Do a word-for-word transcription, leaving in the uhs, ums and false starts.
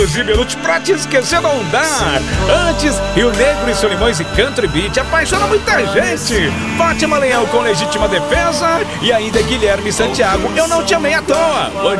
Belucci, pra te esquecer não dá. Antes, Rio Negro e Solimões e Country Beat apaixona muita gente. Fátima Leão com Legítima Defesa e ainda Guilherme Santiago, Eu Não Te Amei à Toa.